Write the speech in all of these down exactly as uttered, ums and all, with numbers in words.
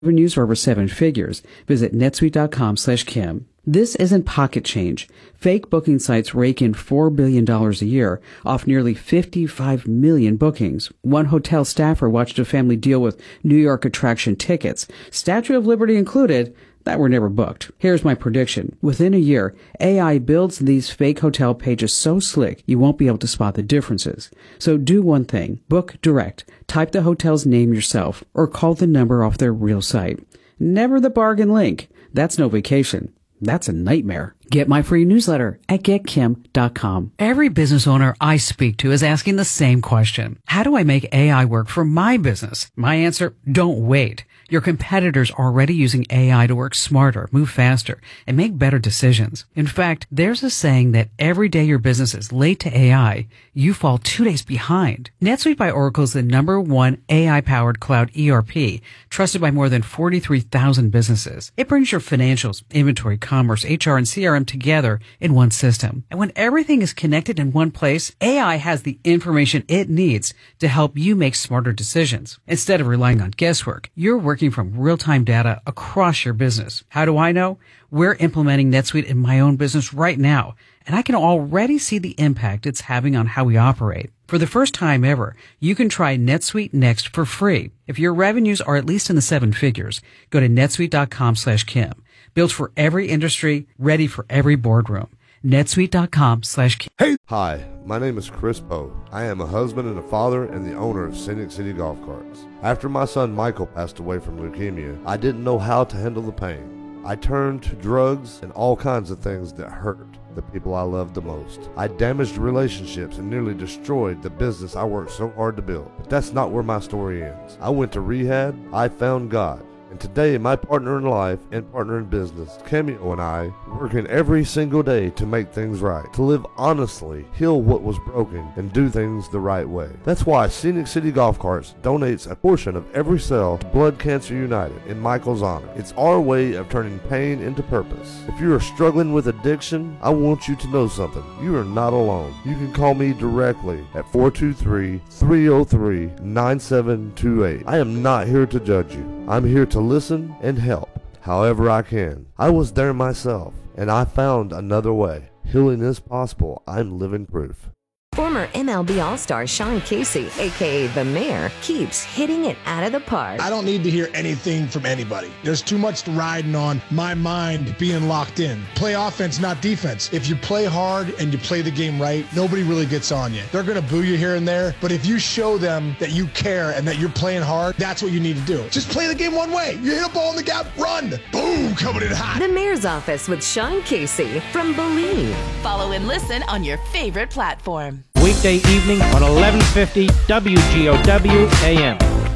Revenues are over seven figures. Visit netsuite.com slash Kim. This isn't pocket change. Fake booking sites rake in four billion dollars a year off nearly fifty-five million bookings. One hotel staffer watched a family deal with New York attraction tickets, Statue of Liberty included, that were never booked. Here's my prediction. Within a year, A I builds these fake hotel pages so slick you won't be able to spot the differences. So do one thing. Book direct. Type the hotel's name yourself or call the number off their real site. Never the bargain link. That's no vacation. That's a nightmare. Get my free newsletter at get kim dot com. Every business owner I speak to is asking the same question. How do I make A I work for my business? My answer, don't wait. Your competitors are already using A I to work smarter, move faster, and make better decisions. In fact, there's a saying that every day your business is late to A I, you fall two days behind. NetSuite by Oracle is the number one A I-powered cloud E R P, trusted by more than forty-three thousand businesses. It brings your financials, inventory, commerce, H R, and C R M together in one system. And when everything is connected in one place, A I has the information it needs to help you make smarter decisions. Instead of relying on guesswork, you're working from real-time data across your business. How do I know? We're implementing NetSuite in my own business right now, and I can already see the impact it's having on how we operate. For the first time ever, you can try NetSuite Next for free. If your revenues are at least in the seven figures, go to netsuite.com slash Kim. Built for every industry, ready for every boardroom. netsuite.com slash Kim. Hey! Hi, my name is Chris Poe. I am a husband and a father and the owner of Scenic City Golf Carts. After my son Michael passed away from leukemia, I didn't know how to handle the pain. I turned to drugs and all kinds of things that hurt the people I loved the most. I damaged relationships and nearly destroyed the business I worked so hard to build. But that's not where my story ends. I went to rehab, I found God. And today, my partner in life and partner in business, Cameo, and I, working every single day to make things right, to live honestly, heal what was broken, and do things the right way. That's why Scenic City Golf Carts donates a portion of every sale to Blood Cancer United in Michael's honor. It's our way of turning pain into purpose. If you are struggling with addiction, I want you to know something. You are not alone. You can call me directly at four two three, three oh three, nine seven two eight. I am not here to judge you. I'm here to listen and help however I can. I was there myself, and I found another way. Healing is possible. I'm living proof. Former M L B All-Star Sean Casey, a k a. The Mayor, keeps hitting it out of the park. I don't need to hear anything from anybody. There's too much riding on my mind being locked in. Play offense, not defense. If you play hard and you play the game right, nobody really gets on you. They're going to boo you here and there, but if you show them that you care and that you're playing hard, that's what you need to do. Just play the game one way. You hit a ball in the gap, run. Boom, coming in hot. The Mayor's Office with Sean Casey from Believe. Follow and listen on your favorite platform. Weekday evening on eleven fifty W G O W A M.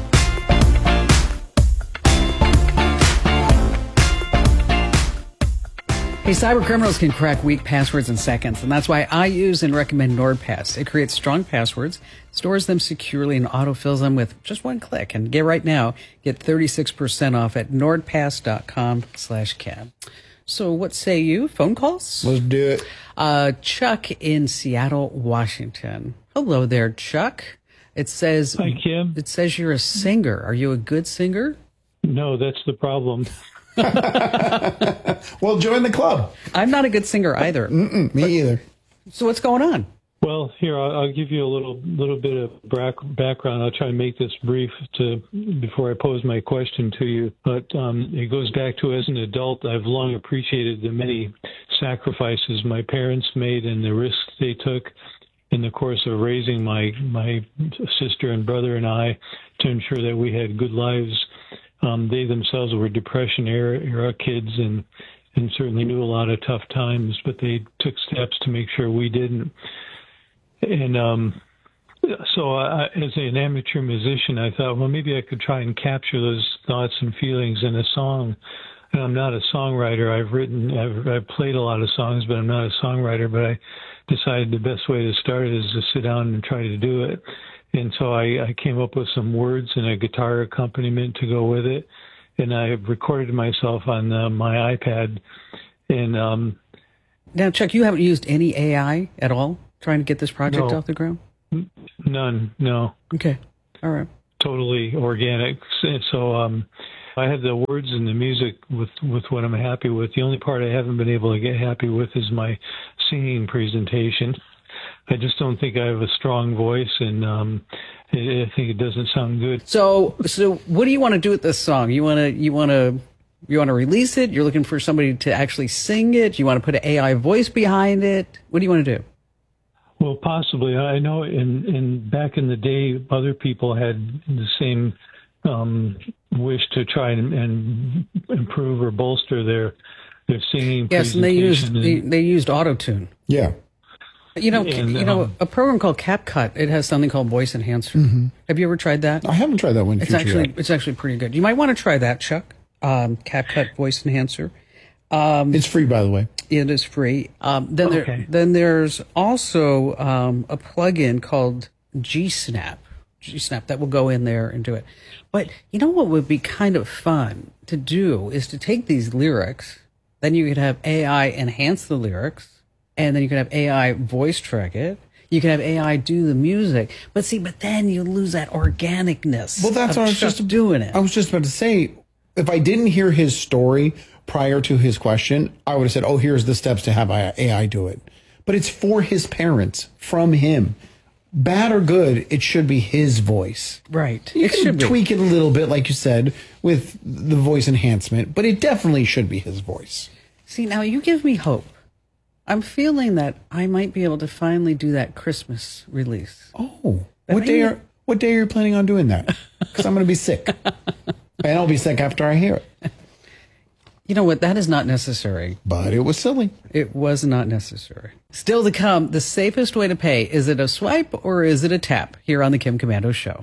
Hey, cyber criminals can crack weak passwords in seconds, and that's why I use and recommend NordPass. It creates strong passwords, stores them securely, and autofills them with just one click. And get right now, get thirty-six percent off at nordpass.com slash cab. So what say you? Phone calls? Let's do it. Uh, Chuck in Seattle, Washington. Hello there, Chuck. It says, Hi, Kim. It says you're a singer. Are you a good singer? No, that's the problem. Well, join the club. I'm not a good singer either. Mm-mm, me but, either. So what's going on? Well, here, I'll, I'll give you a little little bit of background. I'll try and make this brief to before I pose my question to you. But um, it goes back to, as an adult, I've long appreciated the many sacrifices my parents made and the risks they took in the course of raising my, my sister and brother and I to ensure that we had good lives. Um, they themselves were Depression era, era kids and, and certainly knew a lot of tough times, but they took steps to make sure we didn't. And um, so I, as an amateur musician, I thought, well, maybe I could try and capture those thoughts and feelings in a song. And I'm not a songwriter. I've written, I've, I've played a lot of songs, but I'm not a songwriter. But I decided the best way to start is to sit down and try to do it. And so I, I came up with some words and a guitar accompaniment to go with it. And I recorded myself on uh, my iPad. And um, now, Chuck, you haven't used any A I at all trying to get this project no, off the ground? None, no. Okay, all right. Totally organic. So um, I have the words and the music with, with what I'm happy with. The only part I haven't been able to get happy with is my singing presentation. I just don't think I have a strong voice, and um, I, I think it doesn't sound good. So, so what do you want to do with this song? You want to, you want to, you want to release it? You're looking for somebody to actually sing it? You want to put an A I voice behind it? What do you want to do? Well, possibly. I know in, in back in the day, other people had the same um, wish to try and, and improve or bolster their their singing. Yes, and they used and, they, they used auto-tune. Yeah. You know, and, you know, um, a program called CapCut. It has something called Voice Enhancer. Mm-hmm. Have you ever tried that? I haven't tried that one. It's actually yet. It's actually pretty good. You might want to try that, Chuck. Um, CapCut Voice Enhancer. Um, it's free, by the way. It is free. Um, then okay. there, then there's also um, a plugin called G-Snap. G-Snap that will go in there and do it. But you know what would be kind of fun to do is to take these lyrics, then you could have A I enhance the lyrics, and then you could have A I voice track it. You can have A I do the music, but see, but then you lose that organicness. Well, that's of what I was Chuck just doing it. I was just about to say, if I didn't hear his story prior to his question, I would have said, "Oh, here's the steps to have A I do it." But it's for his parents, from him. Bad or good, it should be his voice. Right. You It can should be. tweak it a little bit, like you said, with the voice enhancement, but it definitely should be his voice. See, now you give me hope. I'm feeling that I might be able to finally do that Christmas release. Oh, But what day maybe- are what day are you planning on doing that? Because I'm going to be sick, and I'll be sick after I hear it. You know what? That is not necessary. But it was silly. It was not necessary. Still to come, the safest way to pay. Is it a swipe or is it a tap? Here on the Kim Komando Show.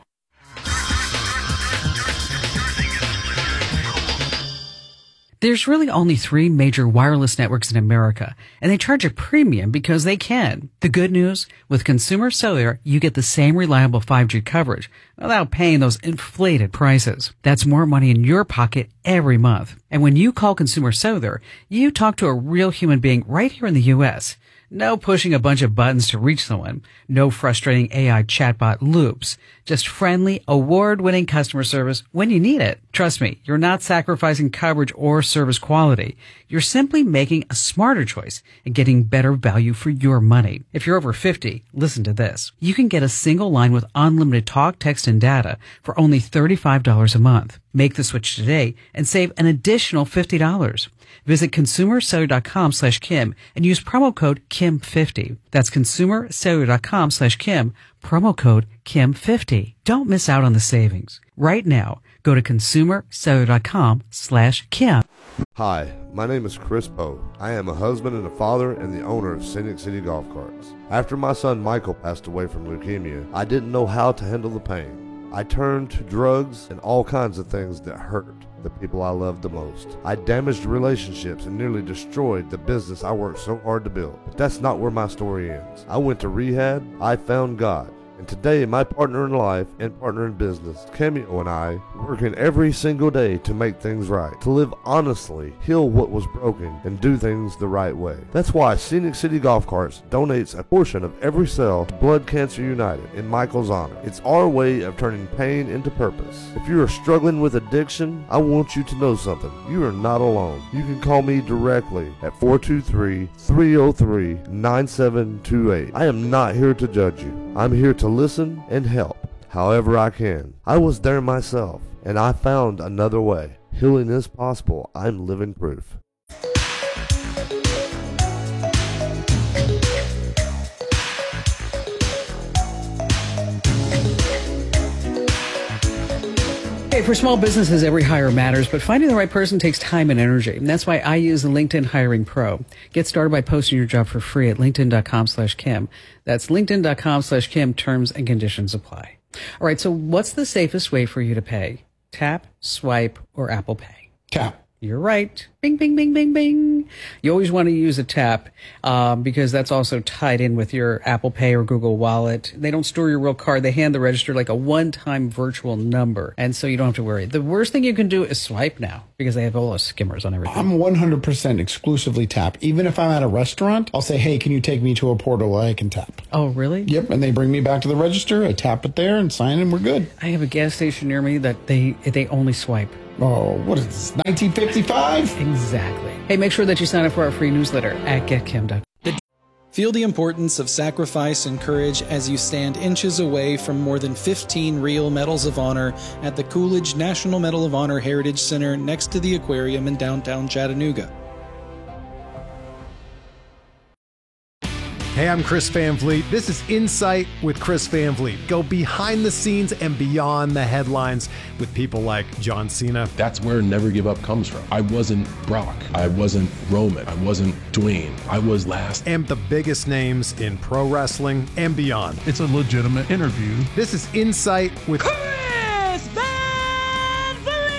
There's really only three major wireless networks in America, and they charge a premium because they can. The good news, with Consumer Cellular, you get the same reliable five G coverage without paying those inflated prices. That's more money in your pocket every month. And when you call Consumer Cellular, you talk to a real human being right here in the U S No pushing a bunch of buttons to reach someone. No frustrating A I chatbot loops. Just friendly, award-winning customer service when you need it. Trust me, you're not sacrificing coverage or service quality. You're simply making a smarter choice and getting better value for your money. If you're over fifty, listen to this. You can get a single line with unlimited talk, text, and data for only thirty-five dollars a month. Make the switch today and save an additional fifty dollars. Visit consumercellular.com slash Kim and use promo code Kim fifty. That's consumercellular.com slash Kim, promo code Kim fifty. Don't miss out on the savings. Right now, go to consumercellular.com slash Kim. Hi, my name is Chris Poe. I am a husband and a father and the owner of Scenic City Golf Carts. After my son Michael passed away from leukemia, I didn't know how to handle the pain. I turned to drugs and all kinds of things that hurt the people I loved the most. I damaged relationships and nearly destroyed the business I worked so hard to build. But that's not where my story ends. I went to rehab, I found God. And today, my partner in life and partner in business, Cameo, and I, working every single day to make things right, to live honestly, heal what was broken, and do things the right way. That's why Scenic City Golf Carts donates a portion of every sale to Blood Cancer United in Michael's honor. It's our way of turning pain into purpose. If you are struggling with addiction, I want you to know something. You are not alone. You can call me directly at four two three, three oh three, nine seven two eight. I am not here to judge you. I'm here to listen and help however I can. I was there myself, and I found another way. Healing is possible. I'm living proof. Hey, for small businesses, every hire matters, but finding the right person takes time and energy. And that's why I use the LinkedIn Hiring Pro. Get started by posting your job for free at linkedin.com slash Kim. That's linkedin.com slash Kim. Terms and conditions apply. All right, so what's the safest way for you to pay? Tap, swipe, or Apple Pay? Tap. You're right. Bing, bing, bing, bing, bing. You always want to use a tap um, because that's also tied in with your Apple Pay or Google Wallet. They don't store your real card. They hand the register like a one-time virtual number, and so you don't have to worry. The worst thing you can do is swipe now because they have all those skimmers on everything. I'm one hundred percent exclusively tap. Even if I'm at a restaurant, I'll say, hey, can you take me to a portal where I can tap? Oh, really? Yep, and they bring me back to the register. I tap it there and sign, and we're good. I have a gas station near me that they they only swipe. Oh, what is this, nineteen fifty-five? Exactly. Hey, make sure that you sign up for our free newsletter at get kim dot com. Feel the importance of sacrifice and courage as you stand inches away from more than fifteen real Medals of Honor at the Coolidge National Medal of Honor Heritage Center next to the aquarium in downtown Chattanooga. Hey, I'm Chris Van Vliet. This is Insight with Chris Van Vliet. Go behind the scenes and beyond the headlines with people like John Cena. That's where Never Give Up comes from. I wasn't Brock. I wasn't Roman. I wasn't Dwayne. I was last. And the biggest names in pro wrestling and beyond. It's a legitimate interview. This is Insight with Chris Van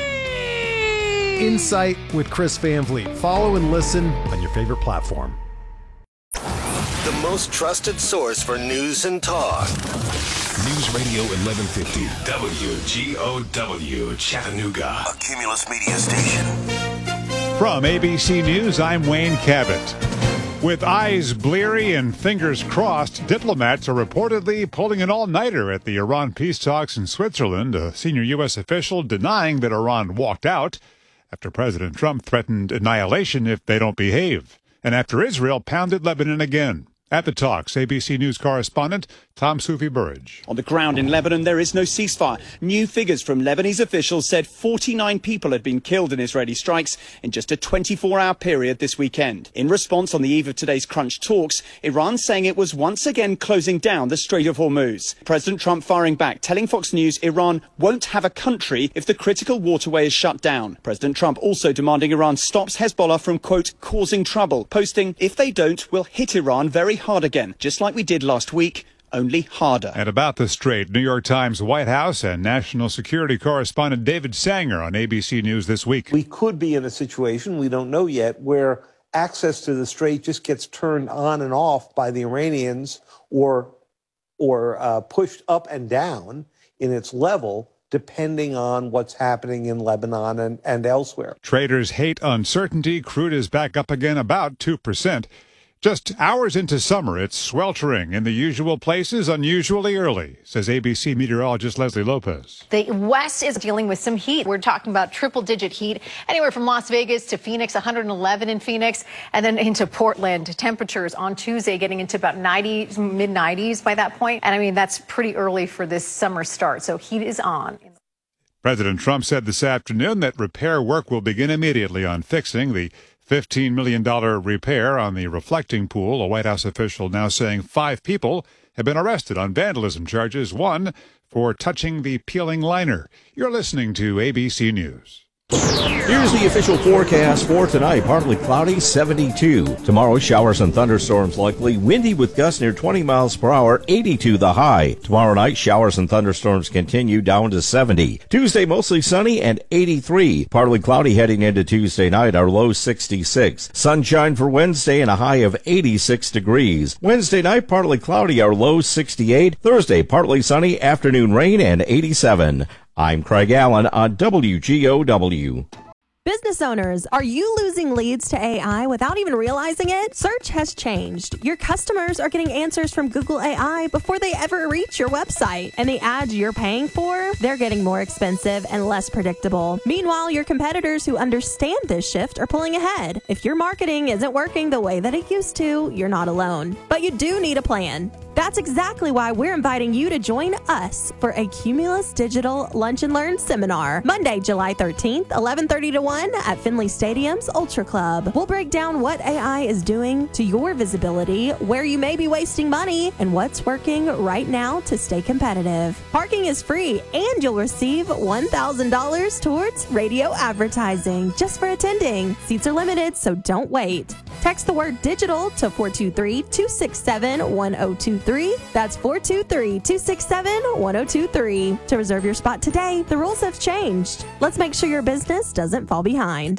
Vliet. Insight with Chris Van Vliet. Follow and listen on your favorite platform. The most trusted source for news and talk. News Radio eleven fifty, W G O W, Chattanooga. A Cumulus Media station. From A B C News, I'm Wayne Cabot. With eyes bleary and fingers crossed, diplomats are reportedly pulling an all-nighter at the Iran peace talks in Switzerland, a senior U S official denying that Iran walked out after President Trump threatened annihilation if they don't behave, and after Israel pounded Lebanon again. At the talks, A B C News correspondent Tom Soufi Burridge. On the ground in Lebanon, there is no ceasefire. New figures from Lebanese officials said forty-nine people had been killed in Israeli strikes in just a twenty-four hour period this weekend. In response, on the eve of today's crunch talks, Iran saying it was once again closing down the Strait of Hormuz. President Trump firing back, telling Fox News Iran won't have a country if the critical waterway is shut down. President Trump also demanding Iran stops Hezbollah from, quote, causing trouble, posting, if they don't, we'll hit Iran very hard again, just like we did last week, only harder. And about the strait, New York Times White House and national security correspondent David Sanger on A B C News this week. We could be in a situation, we don't know yet, where access to the strait just gets turned on and off by the Iranians or, or uh, pushed up and down in its level, depending on what's happening in Lebanon and, and elsewhere. Traders hate uncertainty. Crude is back up again about two percent. Just hours into summer, it's sweltering in the usual places unusually early, says A B C meteorologist Leslie Lopez. The West is dealing with some heat. We're talking about triple-digit heat, anywhere from Las Vegas to Phoenix, one hundred eleven in Phoenix, and then into Portland. Temperatures on Tuesday getting into about ninety, mid nineties by that point. And I mean, that's pretty early for this summer start, so heat is on. President Trump said this afternoon that repair work will begin immediately on fixing the fifteen million dollars repair on the reflecting pool. A White House official now saying five people have been arrested on vandalism charges, one for touching the peeling liner. You're listening to A B C News. Here's the official forecast for tonight. Partly cloudy, seventy-two. Tomorrow, showers and thunderstorms likely. Windy with gusts near twenty miles per hour, eighty-two the high. Tomorrow night, showers and thunderstorms continue down to seventy. Tuesday, mostly sunny and eighty-three. Partly cloudy heading into Tuesday night, our low sixty-six. Sunshine for Wednesday and a high of eighty-six degrees. Wednesday night, partly cloudy, our low sixty-eight. Thursday, partly sunny, afternoon rain and eighty-seven. I'm Craig Allen on W G O W. Business owners, are you losing leads to A I without even realizing it? Search has changed. Your customers are getting answers from Google A I before they ever reach your website. And the ads you're paying for, they're getting more expensive and less predictable. Meanwhile, your competitors who understand this shift are pulling ahead. If your marketing isn't working the way that it used to, you're not alone. But you do need a plan. That's exactly why we're inviting you to join us for a Cumulus Digital Lunch and Learn seminar, Monday, July thirteenth, eleven thirty to one at Finley Stadium's Ultra Club. We'll break down what A I is doing to your visibility, where you may be wasting money, and what's working right now to stay competitive. Parking is free, and you'll receive one thousand dollars towards radio advertising just for attending. Seats are limited, so don't wait. Text the word digital to four two three, two six seven, one zero two three. That's four two three, two six seven, one zero two three. To reserve your spot today, the rules have changed. Let's make sure your business doesn't fall behind.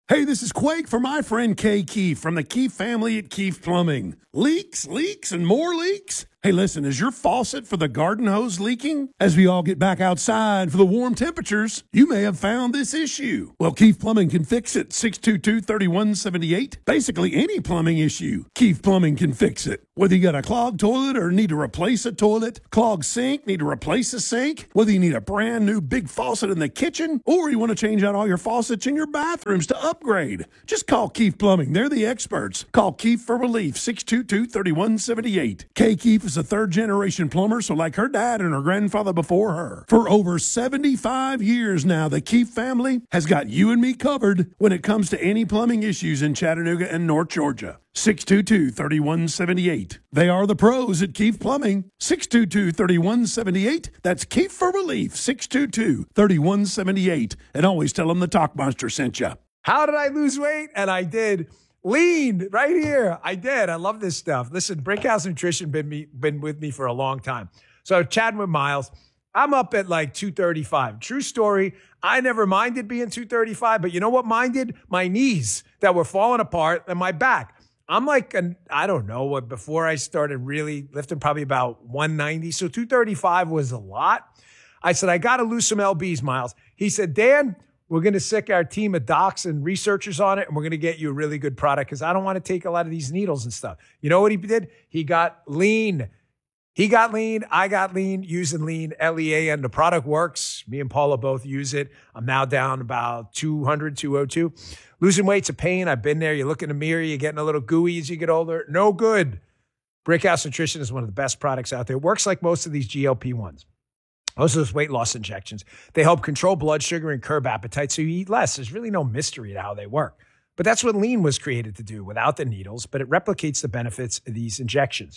Hey, this is Quake for my friend Kay Keefe from the Keefe family at Keefe Plumbing. Leaks, leaks, and more leaks? Hey, listen, is your faucet for the garden hose leaking? As we all get back outside for the warm temperatures, you may have found this issue. Well, Keefe Plumbing can fix it. six two two, three one seven eight. Basically, any plumbing issue, Keefe Plumbing can fix it. Whether you got a clogged toilet or need to replace a toilet, clogged sink, need to replace a sink, whether you need a brand new big faucet in the kitchen, or you want to change out all your faucets in your bathrooms to upgrade, just call Keefe Plumbing. They're the experts. Call Keefe for relief, six two two, three one seven eight. Kay Keefe is a third-generation plumber, so like her dad and her grandfather before her. For over seventy-five years now, the Keefe family has got you and me covered when it comes to any plumbing issues in Chattanooga and North Georgia. six two two, three one seven eight. They are the pros at Keefe Plumbing. six two two, three one seven eight. That's Keefe for relief, six two two, three one seven eight. And always tell them the Talk Monster sent you. How did I lose weight? And I did. Lean right here. I did. I love this stuff. Listen, Brickhouse Nutrition been me been with me for a long time. So chatting with Miles, I'm up at like two thirty-five. True story. I never minded being two thirty-five, but you know what minded? My knees that were falling apart and my back. I'm like, an, I don't know what, before I started really lifting, probably about one ninety. So two thirty-five was a lot. I said, I got to lose some L Bs, Miles. He said, Dan, we're going to sick our team of docs and researchers on it, and we're going to get you a really good product because I don't want to take a lot of these needles and stuff. You know what he did? He got lean. He got lean. I got lean using lean, L E A N. The product works. Me and Paula both use it. I'm now down about two hundred, two oh two. Losing weight's a pain. I've been there. You look in the mirror, you're getting a little gooey as you get older. No good. Brickhouse Nutrition is one of the best products out there. It works like most of these G L P ones. Most of those weight loss injections. They help control blood sugar and curb appetite so you eat less. There's really no mystery to how they work. But that's what lean was created to do without the needles, but it replicates the benefits of these injections.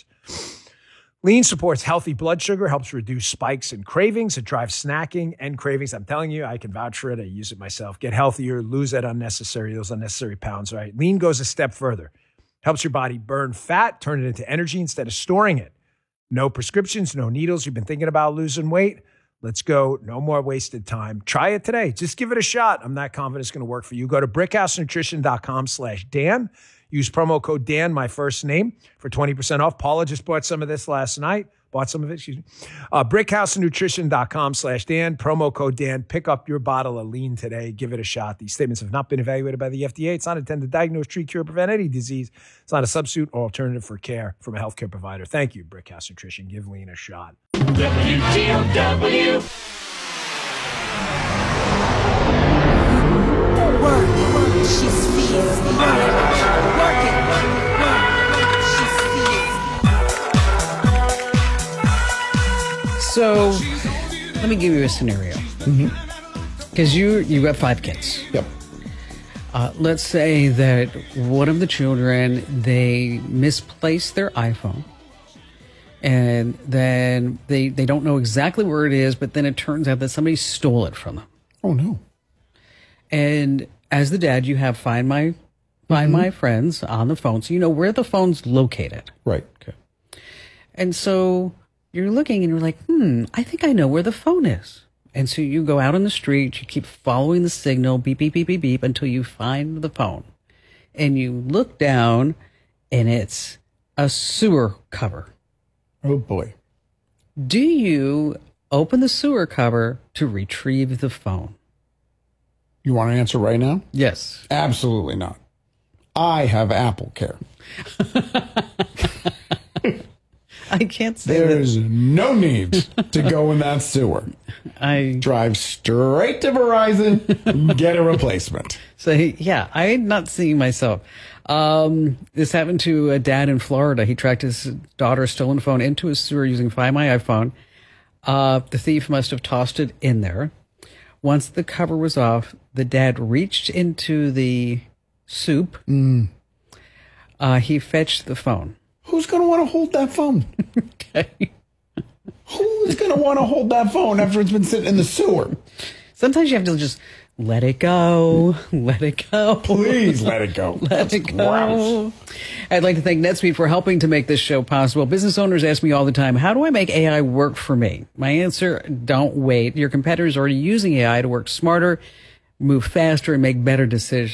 Lean supports healthy blood sugar, helps reduce spikes and cravings. It drives snacking and cravings. I'm telling you, I can vouch for it. I use it myself. Get healthier, lose that unnecessary, those unnecessary pounds, right? Lean goes a step further. Helps your body burn fat, turn it into energy instead of storing it. No prescriptions, no needles. You've been thinking about losing weight? Let's go. No more wasted time. Try it today. Just give it a shot. I'm not confident it's going to work for you. Go to brickhousenutrition.com slash Dan. Use promo code Dan, my first name, for twenty percent off. Paula just bought some of this last night. Bought some of it, excuse me. Uh, brickhousenutrition.com slash Dan. Promo code Dan. Pick up your bottle of lean today. Give it a shot. These statements have not been evaluated by the F D A. It's not intended to diagnose, treat, cure, prevent any disease. It's not a substitute or alternative for care from a healthcare provider. Thank you, Brickhouse Nutrition. Give lean a shot. W G O W. Work, work, she's feels. Work it, work, she's feels. So, let me give you a scenario. Because you you got five kids. Yep. Uh, let's say that one of the children, they misplaced their iPhone. And then they, they don't know exactly where it is, but then it turns out that somebody stole it from them. Oh, no. And as the dad, you have Find My Find Mhm. My Friends on the phone, so you know where the phone's located. Right. Okay. And so you're looking and you're like, hmm, I think I know where the phone is. And so you go out on the street, you keep following the signal, beep, beep, beep, beep, beep, until you find the phone. And you look down, and it's a sewer cover. Oh, boy. Do you open the sewer cover to retrieve the phone? You want an answer right now? Yes. Absolutely not. I have Apple Care. I can't say There's that. no need to go in that sewer. I drive straight to Verizon, get a replacement. So, yeah, I'm not seeing myself. Um, this happened to a dad in Florida. He tracked his daughter's stolen phone into a sewer using Find My iPhone. Uh, the thief must have tossed it in there. Once the cover was off, the dad reached into the soup. Mm. Uh, he fetched the phone. Who's going to want to hold that phone? Okay. Who's going to want to hold that phone after it's been sitting in the sewer? Sometimes you have to just let it go. Let it go. Please let it go. Let That's it go. gross. I'd like to thank NetSuite for helping to make this show possible. Business owners ask me all the time, how do I make A I work for me? My answer, don't wait. Your competitors are already using A I to work smarter, move faster, and make better decisions.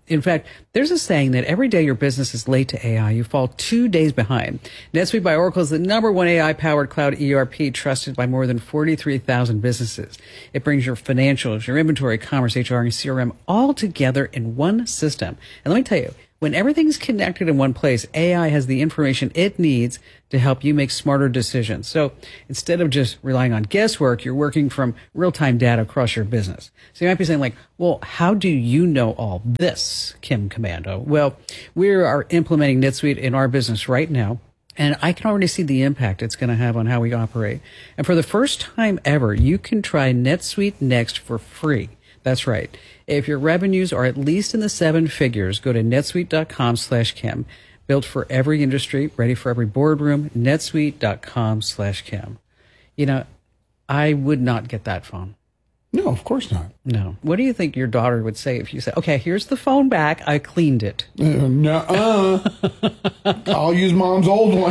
In fact, there's a saying that every day your business is late to A I, you fall two days behind. NetSuite by Oracle is the number one A I-powered cloud E R P trusted by more than forty-three thousand businesses. It brings your financials, your inventory, commerce, H R, and C R M all together in one system. And let me tell you, when everything's connected in one place, A I has the information it needs to help you make smarter decisions. So instead of just relying on guesswork, you're working from real-time data across your business. So you might be saying like, well, how do you know all this, Kim Komando? Well, we are implementing NetSuite in our business right now, and I can already see the impact it's going to have on how we operate. And for the first time ever, you can try NetSuite Next for free. That's right. If your revenues are at least in the seven figures, go to netsuite.com slash Kim. Built for every industry, ready for every boardroom, netsuite.com slash Kim. You know, I would not get that phone. No, of course not. No. What do you think your daughter would say if you said, okay, here's the phone back, I cleaned it? Uh, nuh-uh. I'll use mom's old one.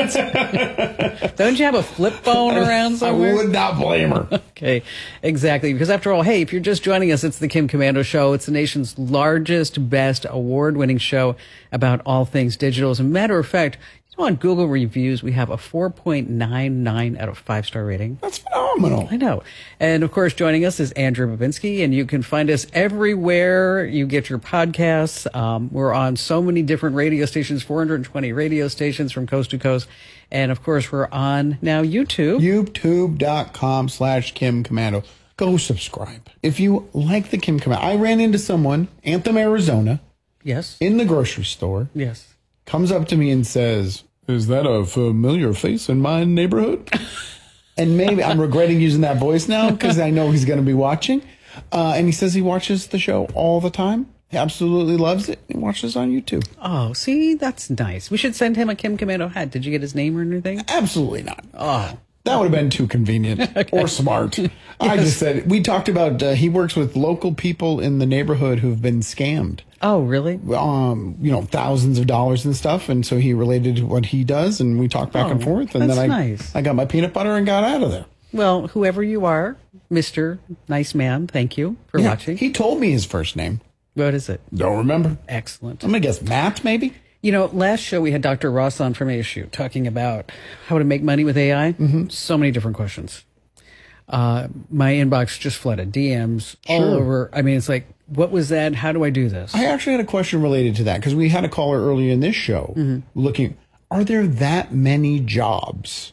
Don't you have a flip phone around somewhere? I would not blame her. Okay, exactly. Because after all, hey, if you're just joining us, it's the Kim Komando Show. It's the nation's largest, best, award-winning show about all things digital. As a matter of fact, on Google reviews, we have a four point nine nine out of five star rating. That's phenomenal. I know. And of course, joining us is Andrew Babinski, and you can find us everywhere you get your podcasts. Um, we're on so many different radio stations, four hundred twenty radio stations from coast to coast. And of course, we're on now YouTube. YouTube.com slash Kim Komando. Go subscribe. If you like the Kim Komando. I ran into someone, Anthem, Arizona. Yes. In the grocery store. Yes. Comes up to me and says, "Is that a familiar face in my neighborhood?" And maybe I'm regretting using that voice now because I know he's going to be watching. Uh, and he says he watches the show all the time. He absolutely loves it. He watches on YouTube. Oh, see, that's nice. We should send him a Kim Komando hat. Did you get his name or anything? Absolutely not. Oh. That would have been too convenient okay. or smart. Yes. I just said, we talked about, uh, he works with local people in the neighborhood who've been scammed. Oh, really? Um, you know, thousands of dollars and stuff. And so he related to what he does, and we talked back oh, and forth. And that's then I, nice. I got my peanut butter and got out of there. Well, whoever you are, Mister Nice Man, thank you for yeah, watching. He told me his first name. What is it? Don't remember. Excellent. I'm going to guess Matt, maybe? You know, last show we had Doctor Ross on from ASU talking about how to make money with A I. Mm-hmm. So many different questions. Uh, my inbox just flooded. D Ms all sure. over. I mean, it's like, what was that? How do I do this? I actually had a question related to that because we had a caller earlier in this show mm-hmm. looking, are there that many jobs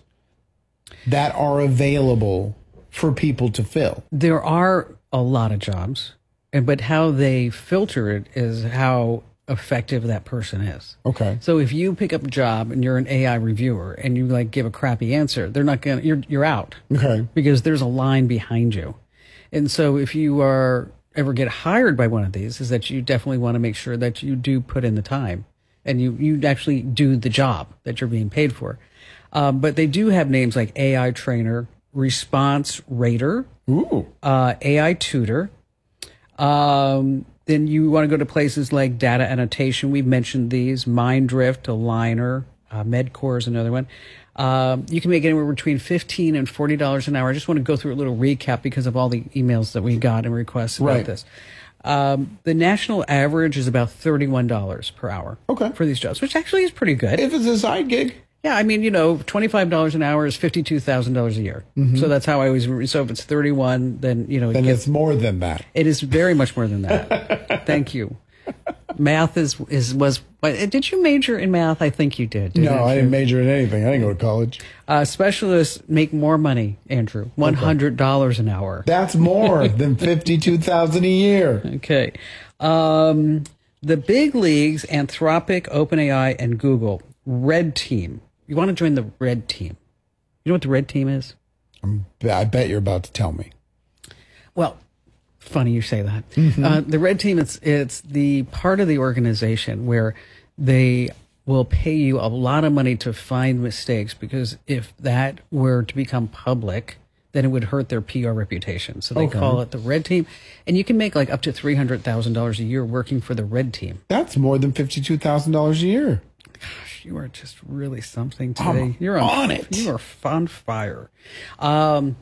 that are available for people to fill? There are a lot of jobs, but how they filter it is how effective that person is. Okay. So if you pick up a job and you're an A I reviewer and you like give a crappy answer, they're not gonna you're you're out. Okay. Because there's a line behind you. And so if you are ever get hired by one of these, is that you definitely want to make sure that you do put in the time and you you actually do the job that you're being paid for. Um, but they do have names like A I trainer, response rater, Ooh. Uh, A I tutor. Um, Then you want to go to places like data annotation. We've mentioned these. Mindrift, Aligner, uh, MedCore is another one. Um, you can make anywhere between fifteen and forty dollars an hour. I just want to go through a little recap because of all the emails that we got and requests about right. this. Um, the national average is about thirty-one dollars per hour okay. for these jobs, which actually is pretty good. If it's a side gig. Yeah, I mean, you know, twenty-five dollars an hour is fifty-two thousand dollars a year. Mm-hmm. So that's how I always, so if it's thirty-one, then, you know. Then it it's more than that. It is very much more than that. Thank you. Math is, is, was, did you major in math? I think you did. No, I didn't major in anything. I didn't go to college. Uh, specialists make more money, Andrew, one hundred dollars an hour. That's more than fifty-two thousand dollars a year. Okay. Um, the big leagues, Anthropic, OpenAI, and Google, Red Team. You want to join the Red Team. You know what the Red Team is? I'm, I bet you're about to tell me. Well, funny you say that. Mm-hmm. Uh, the Red Team, it's it's the part of the organization where they will pay you a lot of money to find mistakes, because if that were to become public, then it would hurt their P R reputation. So they okay. call it the Red Team. And you can make like up to three hundred thousand dollars a year working for the Red Team. That's more than fifty-two thousand dollars a year. Gosh, you are just really something today. I'm You're on, on it. You are on fire. Um,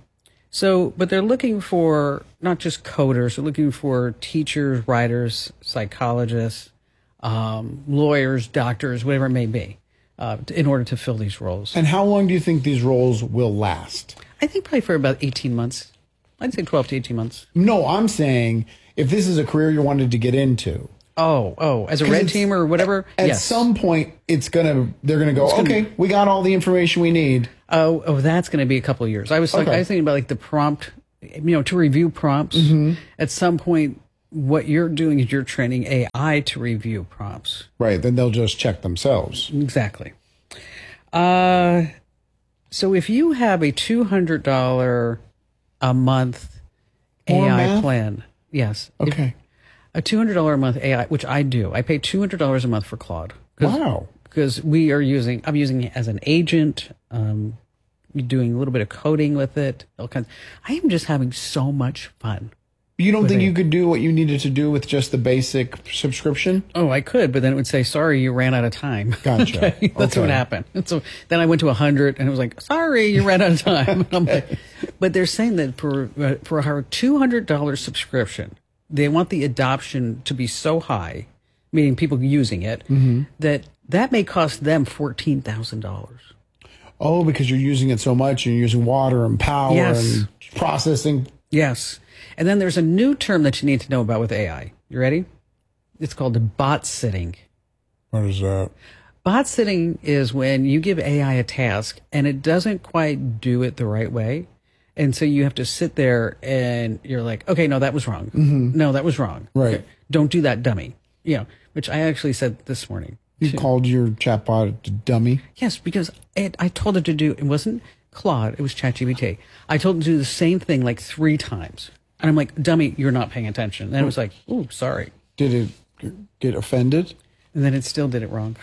So, but they're looking for not just coders, they're looking for teachers, writers, psychologists, um, lawyers, doctors, whatever it may be, uh, in order to fill these roles. And how long do you think these roles will last? I think probably for about eighteen months. I'd say twelve to eighteen months. No, I'm saying if this is a career you wanted to get into. Oh, oh, as a red team or whatever? At yes. some point, it's gonna. They're gonna go. Gonna, okay, we got all the information we need. Oh, oh, that's going to be a couple of years. I was, like, Okay. I was thinking about like the prompt, you know, to review prompts. Mm-hmm. At some point, what you're doing is you're training A I to review prompts. Right. Then they'll just check themselves. Exactly. Uh, so if you have a two hundred dollars a month More A I math? plan, yes. Okay. If, a two hundred dollars a month A I, which I do. I pay two hundred dollars a month for Claude. Wow. Because we are using, I'm using it as an agent, um, doing a little bit of coding with it, all kinds. I am just having so much fun. You don't with think it. you could do what you needed to do with just the basic subscription? Oh, I could, but then it would say, sorry, you ran out of time. Gotcha. Okay? That's Okay. what happened. And so then I went to one hundred and it was like, sorry, you ran out of time. I'm like, but they're saying that for, uh, for our two hundred dollars subscription, they want the adoption to be so high, meaning people using it, Mm-hmm. that that may cost them fourteen thousand dollars. Oh, because you're using it so much and you're using water and power Yes. and processing. Yes. And then there's a new term that you need to know about with A I. You ready? It's called bot sitting. What is that? Bot sitting is when you give A I a task and it doesn't quite do it the right way. And so you have to sit there and you're like, okay, no, that was wrong. Mhm. No, that was wrong. Right. Okay, don't do that, dummy. You know, which I actually said this morning. You to- called your chatbot a dummy? Yes, because it, I told it to do, it wasn't Claude, it was ChatGPT. I told it to do the same thing like three times. And I'm like, dummy, you're not paying attention. And then it was like, ooh, sorry. Did it get offended? And then it still did it wrong.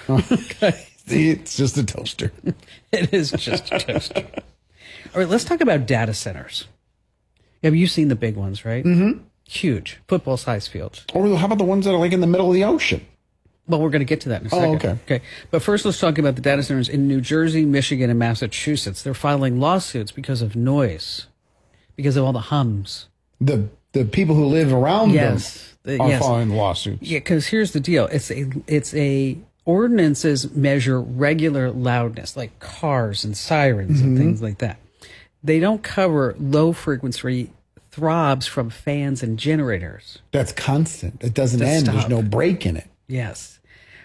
See, it's just a toaster. It is just a toaster. All right, let's talk about data centers. Have you seen the big ones, right? Mm-hmm. Huge, football-sized fields. Or how about the ones that are like in the middle of the ocean? Well, we're going to get to that in a Oh, second. okay. Okay. But first, let's talk about the data centers in New Jersey, Michigan, and Massachusetts. They're filing lawsuits because of noise, because of all the hums. The the people who live around Yes. them The- are yes. filing lawsuits. Yeah, because here's the deal. It's a it's a ordinances measure regular loudness, like cars and sirens and Mhm. things like that. They don't cover low frequency throbs from fans and generators. That's constant. It doesn't That end. stop. There's no break in it. Yes.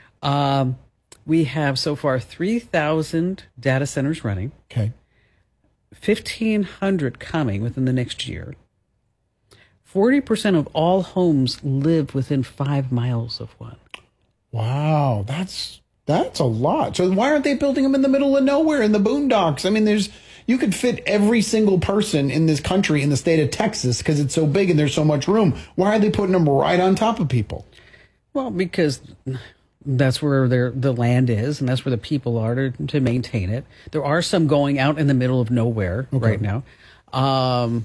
Um, we have so far three thousand data centers running. Okay. fifteen hundred coming within the next year. forty percent of all homes live within five miles of one. Wow, that's that's a lot. So why aren't they building them in the middle of nowhere in the boondocks? I mean, there's you could fit every single person in this country in the state of Texas because it's so big and there's so much room. Why are they putting them right on top of people? Well, because that's where their the land is, and that's where the people are to, to maintain it. There are some going out in the middle of nowhere Okay. right now. Um,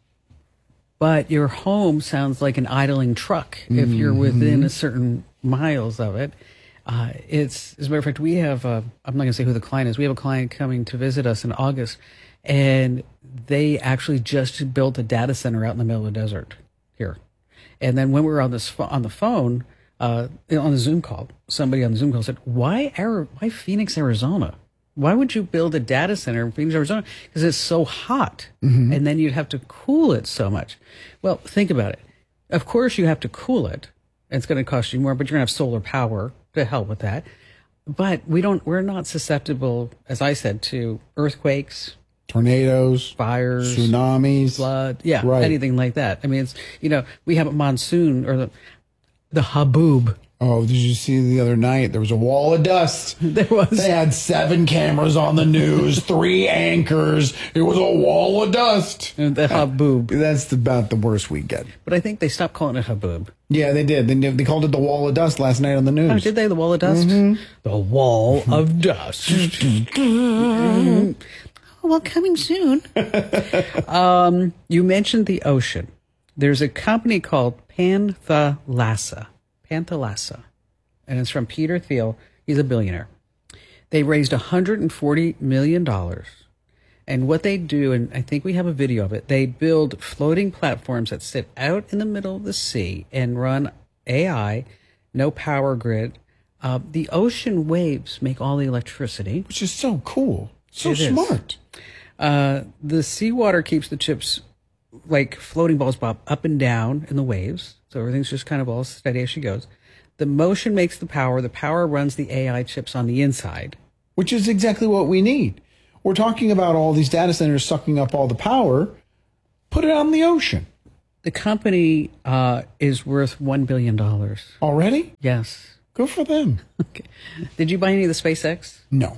but your home sounds like an idling truck if you're within a certain miles of it. Uh, it's, as a matter of fact, we have, uh, I'm not going to say who the client is. We have a client coming to visit us in August, and they actually just built a data center out in the middle of the desert here. And then when we were on this pho- on the phone, uh, on the Zoom call, somebody on the Zoom call said, "Why Ari- Why Phoenix, Arizona? Why would you build a data center in Phoenix, Arizona? Because it's so hot, Mhm. and then you'd have to cool it so much." Well, think about it. Of course, you have to cool it. It's going to cost you more, but you're going to have solar power to help with that. But we don't. We're not susceptible, as I said, to earthquakes, Tornadoes, fires, tsunamis, flood, yeah, Right. anything like that. I mean, it's, you know, we have a monsoon or the the haboob. Oh, did you see the other night? There was a wall of dust. There was. They had seven cameras on the news, three anchors. It was a wall of dust. And the haboob. That's about the worst we get. But I think they stopped calling it haboob. Yeah, they did. They, they called it the wall of dust last night on the news. Oh, did they? The wall of dust? Mhm. The wall of dust. Oh, well, coming soon. um, you mentioned the ocean. There's a company called Panthalassa. Panthalassa. And it's from Peter Thiel. He's a billionaire. They raised one hundred forty million dollars. And what they do, and I think we have a video of it, they build floating platforms that sit out in the middle of the sea and run A I, no power grid. Uh, the ocean waves make all the electricity. Which is so cool. So It is. smart. Uh, the seawater keeps the chips like floating balls bob up and down in the waves. So everything's just kind of all steady as she goes. The motion makes the power. The power runs the A I chips on the inside. Which is exactly what we need. We're talking about all these data centers sucking up all the power. Put it out in the ocean. The company uh, is worth one billion dollars. Already? Yes. Good for them. Okay. Did you buy any of the SpaceX? No.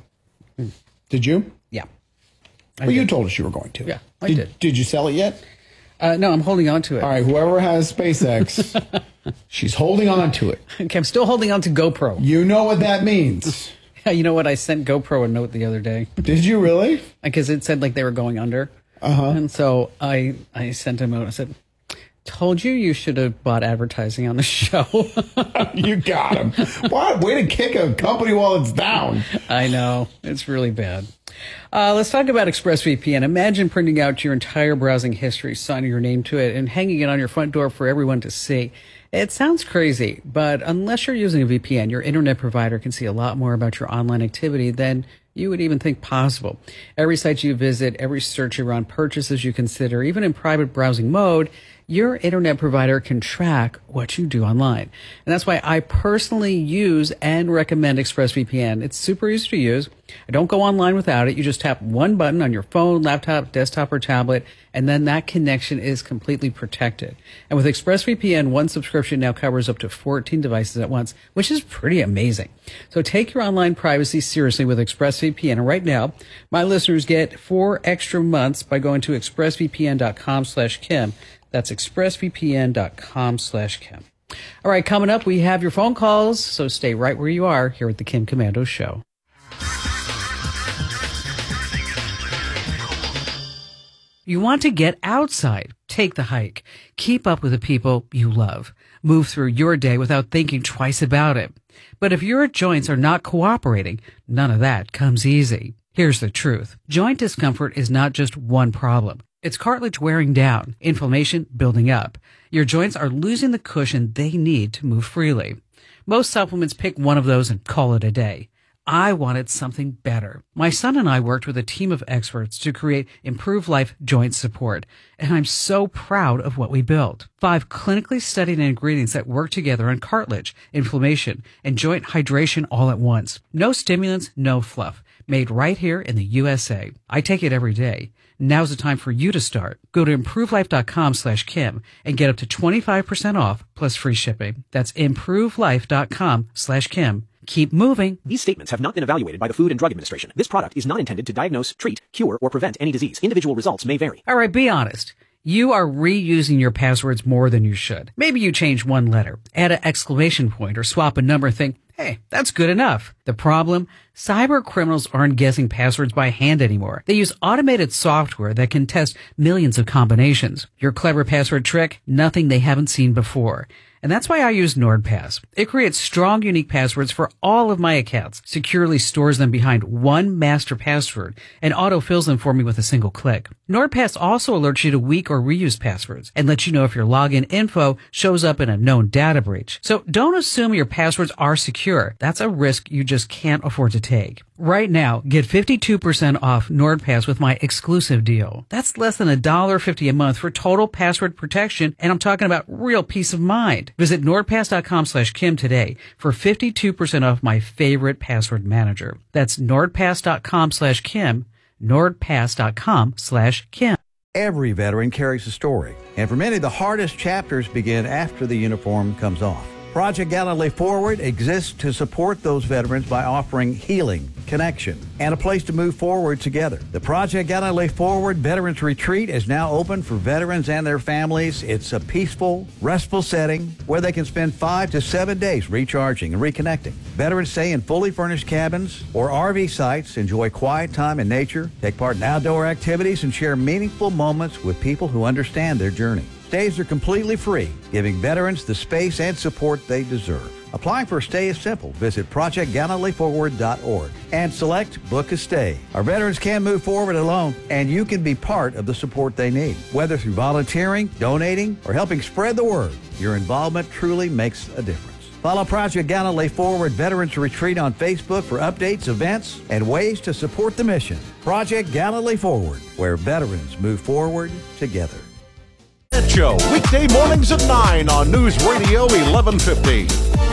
Did you? Yeah. Well, you told us you were going to. Yeah, I did. did. Did you sell it yet? Uh, no, I'm holding on to it. All right, whoever has SpaceX, she's holding on to it. Okay, I'm still holding on to GoPro. You know what that means. Yeah, you know what? I sent GoPro a note the other day. Did you really? Because it said like they were going under. Uh-huh. And so I, I sent him a note. I said, told you you should have bought advertising on the show. You got him. What? Way to kick a company while it's down. I know. It's really bad. Uh, let's talk about ExpressVPN. Imagine printing out your entire browsing history, signing your name to it, and hanging it on your front door for everyone to see. It sounds crazy, but unless you're using a V P N, your internet provider can see a lot more about your online activity than you would even think possible. Every site you visit, every search you run, purchases you consider, even in private browsing mode, your internet provider can track what you do online. And that's why I personally use and recommend ExpressVPN. It's super easy to use. I don't go online without it. You just tap one button on your phone, laptop, desktop, or tablet, and then that connection is completely protected. And with ExpressVPN, one subscription now covers up to fourteen devices at once, which is pretty amazing. So take your online privacy seriously with ExpressVPN. And right now, my listeners get four extra months by going to expressvpn.com slash Kim. That's expressvpn.com slash Kim. All right, coming up, we have your phone calls, so stay right where you are here at the Kim Komando Show. You want to get outside, take the hike, keep up with the people you love, move through your day without thinking twice about it. But if your joints are not cooperating, none of that comes easy. Here's the truth. Joint discomfort is not just one problem. It's cartilage wearing down, inflammation building up. Your joints are losing the cushion they need to move freely. Most supplements pick one of those and call it a day. I wanted something better. My son and I worked with a team of experts to create Improve Life Joint Support, and I'm so proud of what we built. Five clinically studied ingredients that work together on cartilage, inflammation, and joint hydration all at once. No stimulants, no fluff. Made right here in the U S A. I take it every day. Now's the time for you to start. Go to improvelife.com slash Kim and get up to twenty-five percent off plus free shipping. That's improvelife.com slash Kim. Keep moving. These statements have not been evaluated by the Food and Drug Administration. This product is not intended to diagnose, treat, cure, or prevent any disease. Individual results may vary. All right, be honest. You are reusing your passwords more than you should. Maybe you change one letter, add an exclamation point, or swap a number and think, hey, that's good enough. The problem? Cyber criminals aren't guessing passwords by hand anymore. They use automated software that can test millions of combinations. Your clever password trick? Nothing they haven't seen before. And that's why I use NordPass. It creates strong, unique passwords for all of my accounts, securely stores them behind one master password, and autofills them for me with a single click. NordPass also alerts you to weak or reused passwords and lets you know if your login info shows up in a known data breach. So don't assume your passwords are secure. That's a risk you just can't afford to take. Right now, get fifty-two percent off NordPass with my exclusive deal. That's less than one dollar fifty a month for total password protection, and I'm talking about real peace of mind. Visit nordpass.com slash Kim today for fifty-two percent off my favorite password manager. That's nordpass.com slash Kim, nordpass.com slash Kim. Every veteran carries a story, and for many, the hardest chapters begin after the uniform comes off. Project Gallantly Forward exists to support those veterans by offering healing, connection, and a place to move forward together. The Project Gallantly Forward Veterans Retreat is now open for veterans and their families. It's a peaceful, restful setting where they can spend five to seven days recharging and reconnecting. Veterans stay in fully furnished cabins or R V sites, enjoy quiet time in nature, take part in outdoor activities, and share meaningful moments with people who understand their journey. Stays are completely free, giving veterans the space and support they deserve. Applying for a stay is simple. Visit project gallantly forward dot org and select Book a Stay. Our veterans can move forward alone, and you can be part of the support they need. Whether through volunteering, donating, or helping spread the word, your involvement truly makes a difference. Follow Project Gallantly Forward Veterans Retreat on Facebook for updates, events, and ways to support the mission. Project Gallantly Forward, where veterans move forward together. Show, weekday mornings at nine on News Radio eleven fifty.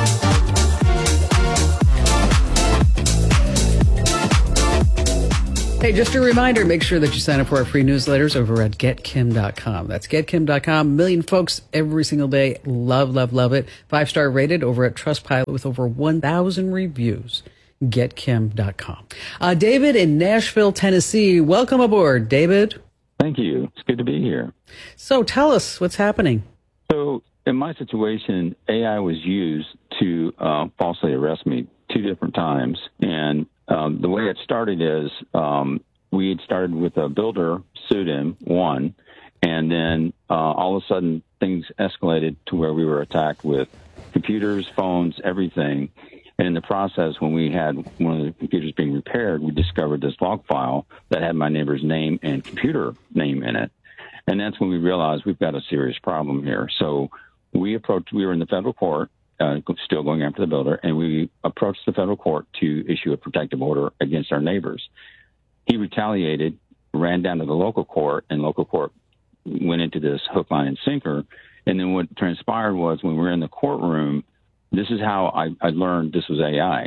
Hey, just a reminder, make sure that you sign up for our free newsletters over at get kim dot com. That's get kim dot com. A million folks every single day. Love, love, love it. Five-star rated over at Trustpilot with over one thousand reviews. get kim dot com. Uh, David in Nashville, Tennessee. Welcome aboard, David. Thank you. It's good to be here. So tell us what's happening. So in my situation, A I was used to uh, falsely arrest me two different times. And um, the way it started is um, we had started with a builder, sued him, won, and then uh, all of a sudden things escalated to where we were attacked with computers, phones, everything. And in the process, when we had one of the computers being repaired, we discovered this log file that had my neighbor's name and computer name in it. And that's when we realized we've got a serious problem here. So we approached, we were in the federal court, uh, still going after the builder, and we approached the federal court to issue a protective order against our neighbors. He retaliated, ran down to the local court, and local court went into this hook, line, and sinker. And then what transpired was when we were in the courtroom, this is how I, I learned this was A I.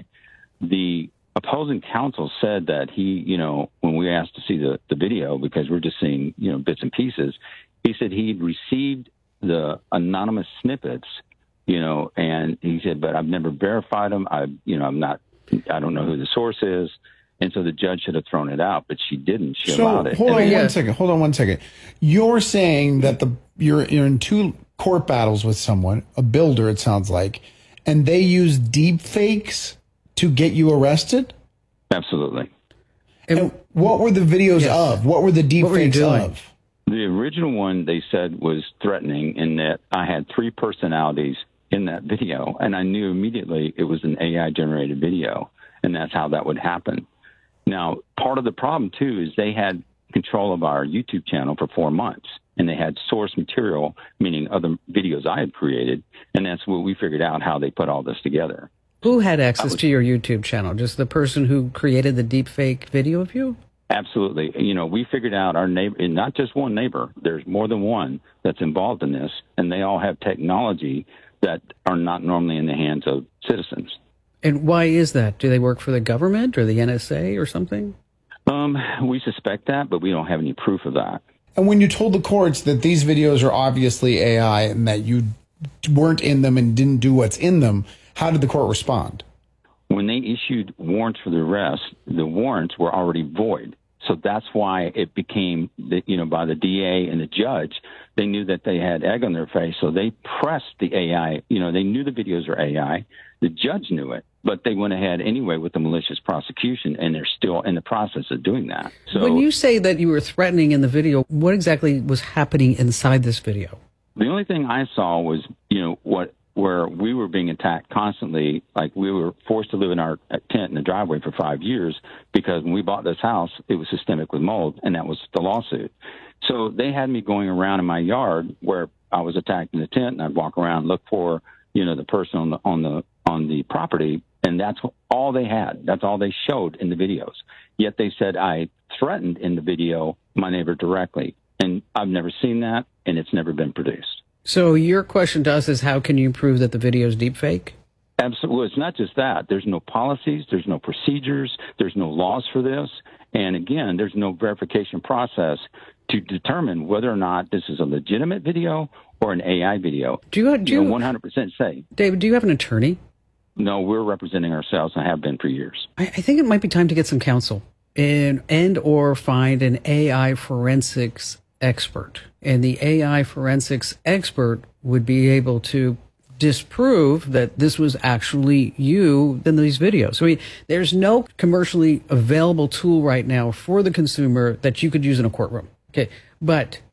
The opposing counsel said that he, you know, when we asked to see the, the video, because we're just seeing, you know, bits and pieces, he said he'd received the anonymous snippets, you know, and he said, but I've never verified them. I, you know, I'm not, I don't know who the source is. And so the judge should have thrown it out, but she didn't. She so, allowed it. Hold on and, one second. Hold on one second. You're saying that the you're you're in two court battles with someone, a builder, it sounds like, and they use deep fakes to get you arrested? Absolutely. And what were the videos yes. of? What were the deep what fakes of? The original one they said was threatening in that I had three personalities in that video, and I knew immediately it was an A I-generated video, and that's how that would happen. Now, part of the problem, too, is they had control of our YouTube channel for four months, and they had source material, meaning other videos I had created, and that's what we figured out, how they put all this together. Who had access was, to your YouTube channel? Just the person who created the deep fake video of you? Absolutely. You know, we figured out our neighbor, and not just one neighbor, there's more than one that's involved in this, and they all have technology that are not normally in the hands of citizens. And why is that? Do they work for the government or the N S A or something? Um, we suspect that, but we don't have any proof of that. And when you told the courts that these videos are obviously A I and that you weren't in them and didn't do what's in them, how did the court respond? When they issued warrants for the arrest, the warrants were already void. So that's why it became, the, you know, by the D A and the judge, they knew that they had egg on their face. So they pressed the A I. You know, they knew the videos were A I. The judge knew it, but they went ahead anyway with the malicious prosecution, and they're still in the process of doing that. So when you say that you were threatening in the video, what exactly was happening inside this video? The only thing I saw was, you know, what where we were being attacked constantly. Like, we were forced to live in our tent in the driveway for five years because when we bought this house, it was systemic with mold, and that was the lawsuit. So they had me going around in my yard where I was attacked in the tent, and I'd walk around and look for, you know, the person on the on the on the property, and that's all they had. That's all they showed in the videos. Yet they said I threatened in the video my neighbor directly, and I've never seen that, and it's never been produced. So your question to us is, how can you prove that the video is deepfake? Absolutely. It's not just that. There's no policies. There's no procedures. There's no laws for this. And again, there's no verification process to determine whether or not this is a legitimate video or an A I video. Do you, do you know, one hundred percent say. David, do you have an attorney? No, we're representing ourselves and have been for years. I, I think it might be time to get some counsel and, and or find an A I forensics expert. And the A I forensics expert would be able to disprove that this was actually you in these videos. I mean, there's no commercially available tool right now for the consumer that you could use in a courtroom. Okay. But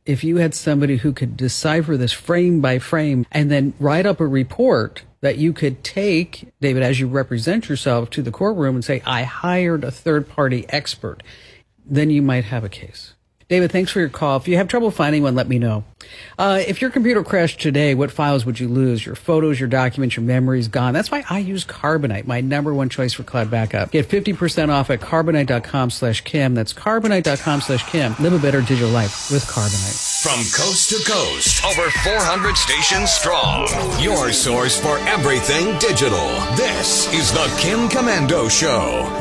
if you had somebody who could decipher this frame by frame and then write up a report that you could take, David, as you represent yourself to the courtroom and say, I hired a third-party expert, then you might have a case. David, thanks for your call. If you have trouble finding one, let me know. Uh, if your computer crashed today, what files would you lose? Your photos, your documents, your memories gone. That's why I use Carbonite, my number one choice for cloud backup. Get fifty percent off at carbonite.com slash Kim. That's carbonite.com slash Kim. Live a better digital life with Carbonite. From coast to coast, over four hundred stations strong. Your source for everything digital. This is the Kim Komando Show.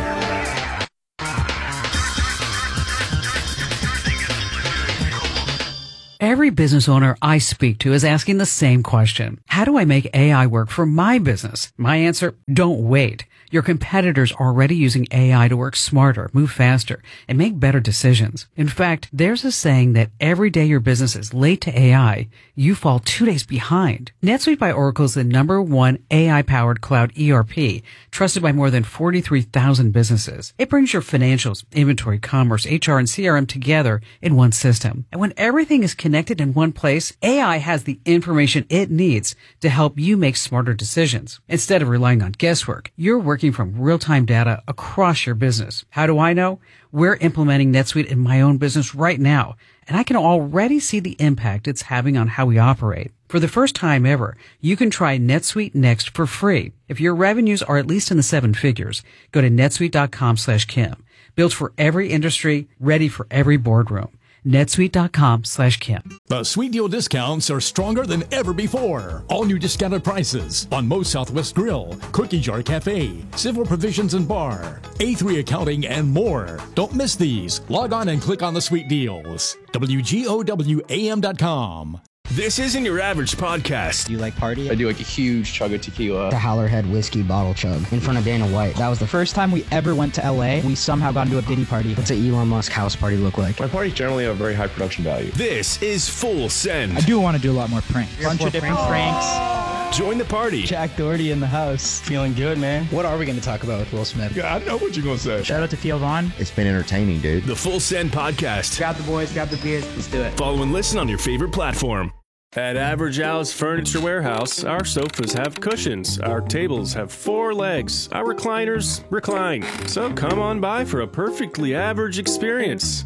Every business owner I speak to is asking the same question. How do I make A I work for my business? My answer, don't wait. Your competitors are already using A I to work smarter, move faster, and make better decisions. In fact, there's a saying that every day your business is late to A I, you fall two days behind. NetSuite by Oracle is the number one A I-powered cloud E R P, trusted by more than forty-three thousand businesses. It brings your financials, inventory, commerce, H R, and C R M together in one system. And when everything is connected in one place, A I has the information it needs to help you make smarter decisions. Instead of relying on guesswork, you're working from real-time data across your business. How do I know? We're implementing NetSuite in my own business right now, and I can already see the impact it's having on how we operate. For the first time ever, you can try NetSuite Next for free. If your revenues are at least in the seven figures, go to netsuite.com slash Kim. Built for every industry, ready for every boardroom. netsuite.com slash Kim. The Sweet Deal discounts are stronger than ever before. All new discounted prices on Moe's Southwest Grill, Cookie Jar Cafe, Civil Provisions and Bar, A three Accounting, and more. Don't miss these. Log on and click on the Sweet Deals. W G O W A M dot com. This isn't your average podcast. Do you like party? I do like a huge chug of tequila. The Howlerhead whiskey bottle chug in front of Dana White. That was the first time we ever went to L A. We somehow got into a Diddy party. What's an Elon Musk house party look like? My parties generally have very high production value. This is Full Send. I do want to do a lot more pranks. A bunch of different pranks. pranks. Join the party. Jack Doherty in the house. Feeling good, man. What are we going to talk about with Will Smith? Yeah, I know what you're going to say. Shout out to Theo Vaughn. It's been entertaining, dude. The Full Send podcast. Grab the boys, grab the beers. Let's do it. Follow and listen on your favorite platform. At Average Al's Furniture Warehouse, our sofas have cushions, our tables have four legs, our recliners recline. So come on by for a perfectly average experience.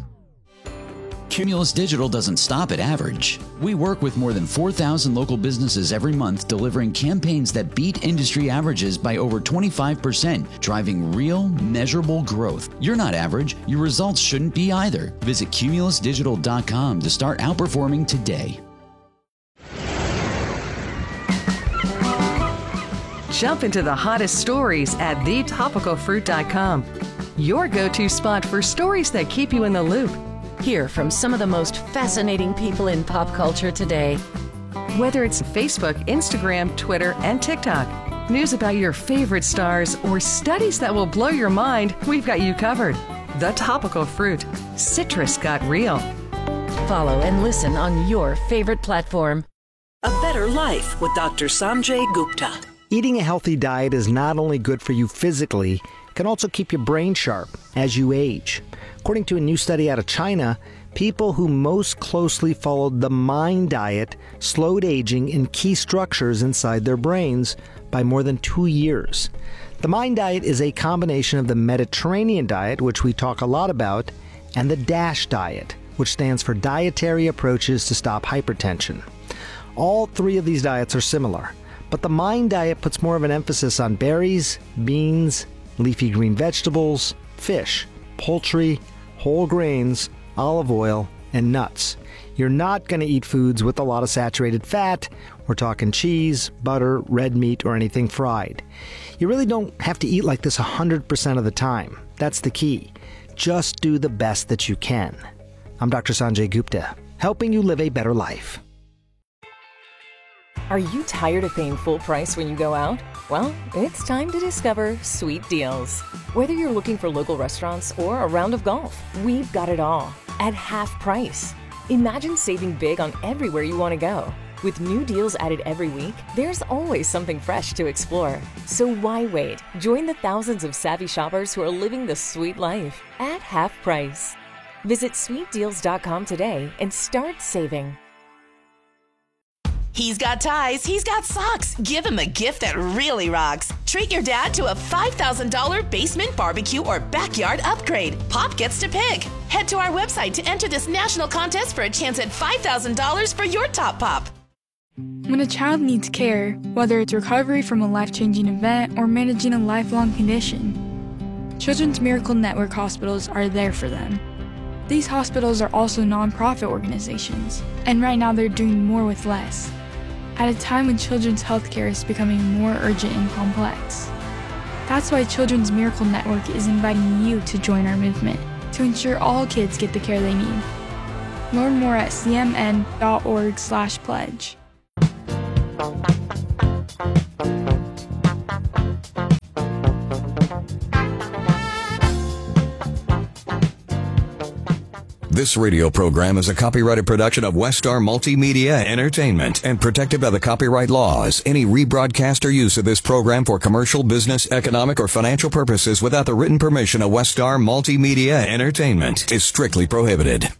Cumulus Digital doesn't stop at average. We work with more than four thousand local businesses every month, delivering campaigns that beat industry averages by over twenty-five percent, driving real, measurable growth. You're not average. Your results shouldn't be either. Visit cumulus digital dot com to start outperforming today. Jump into the hottest stories at the topical fruit dot com. Your go-to spot for stories that keep you in the loop. Hear from some of the most fascinating people in pop culture today. Whether it's Facebook, Instagram, Twitter, and TikTok, news about your favorite stars, or studies that will blow your mind, we've got you covered. The Topical Fruit. Citrus got real. Follow and listen on your favorite platform. A Better Life with Doctor Sanjay Gupta. Eating a healthy diet is not only good for you physically, it can also keep your brain sharp as you age. According to a new study out of China, people who most closely followed the MIND diet slowed aging in key structures inside their brains by more than two years. The MIND diet is a combination of the Mediterranean diet, which we talk a lot about, and the DASH diet, which stands for Dietary Approaches to Stop Hypertension. All three of these diets are similar, but the MIND diet puts more of an emphasis on berries, beans, leafy green vegetables, fish, poultry, whole grains, olive oil, and nuts. You're not going to eat foods with a lot of saturated fat. We're talking cheese, butter, red meat, or anything fried. You really don't have to eat like this one hundred percent of the time. That's the key. Just do the best that you can. I'm Doctor Sanjay Gupta, helping you live a better life. Are you tired of paying full price when you go out? Well, it's time to discover Sweet Deals. Whether you're looking for local restaurants or a round of golf, we've got it all at half price. Imagine saving big on everywhere you want to go. With new deals added every week, there's always something fresh to explore. So why wait? Join the thousands of savvy shoppers who are living the sweet life at half price. Visit sweet deals dot com today and start saving. He's got ties, he's got socks. Give him a gift that really rocks. Treat your dad to a five thousand dollars basement barbecue or backyard upgrade. Pop gets to pick. Head to our website to enter this national contest for a chance at five thousand dollars for your top pop. When a child needs care, whether it's recovery from a life-changing event or managing a lifelong condition, Children's Miracle Network hospitals are there for them. These hospitals are also nonprofit organizations, and right now they're doing more with less, at a time when children's healthcare is becoming more urgent and complex. That's why Children's Miracle Network is inviting you to join our movement to ensure all kids get the care they need. Learn more at c m n dot org slash pledge. This radio program is a copyrighted production of Westar Multimedia Entertainment and protected by the copyright laws. Any rebroadcast or use of this program for commercial, business, economic, or financial purposes without the written permission of Westar Multimedia Entertainment is strictly prohibited.